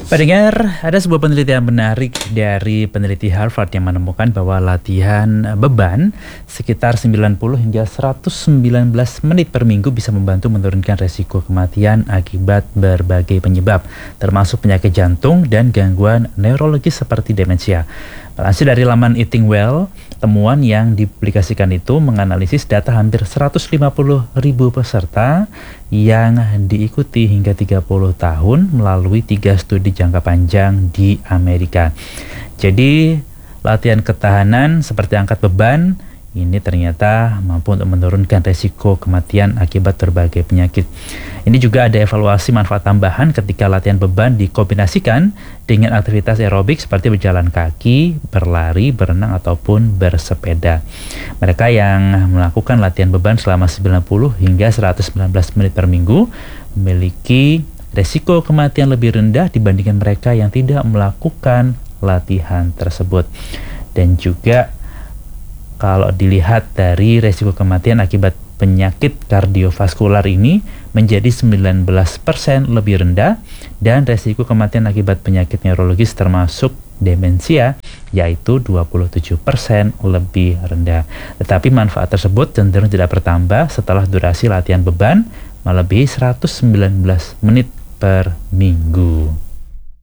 Pendengar, ada sebuah penelitian menarik dari peneliti Harvard yang menemukan bahwa latihan beban sekitar 90 hingga 119 menit per minggu bisa membantu menurunkan resiko kematian akibat berbagai penyebab, termasuk penyakit jantung dan gangguan neurologis seperti demensia. Melansir dari laman Eating Well, temuan yang dipublikasikan itu menganalisis data hampir 150.000 peserta yang diikuti hingga 30 tahun melalui 3 studi jangka panjang di Amerika. Jadi, latihan ketahanan seperti angkat beban ini ternyata mampu untuk menurunkan resiko kematian akibat berbagai penyakit. Ini juga ada evaluasi manfaat tambahan ketika latihan beban dikombinasikan dengan aktivitas aerobik seperti berjalan kaki, berlari, berenang, ataupun bersepeda. Mereka yang melakukan latihan beban selama 90 hingga 119 menit per minggu memiliki resiko kematian lebih rendah dibandingkan mereka yang tidak melakukan latihan tersebut. Dan juga kalau dilihat dari resiko kematian akibat penyakit kardiovaskular ini menjadi 19% lebih rendah, dan resiko kematian akibat penyakit neurologis termasuk demensia yaitu 27% lebih rendah. Tetapi manfaat tersebut cenderung tidak bertambah setelah durasi latihan beban melebihi 119 menit per minggu.